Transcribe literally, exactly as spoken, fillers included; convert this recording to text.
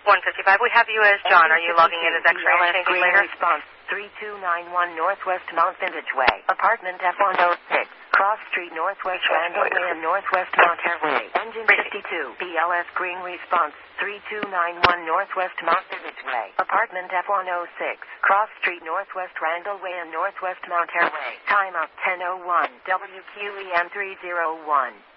one fifty-five. We have you as John. Are you logging in as X-ray and changing later? Response three two nine one Northwest Mount Vintage Way, apartment F one oh six, Cross Street, Northwest Randall Way and Northwest Mount Way. Engine fifty-two. B L S Green response three two nine one Northwest Mount Vintage Way, apartment F one oh six, Cross Street, Northwest Randall Way and Northwest Mount Way. Time up ten oh one. W Q E M three oh one.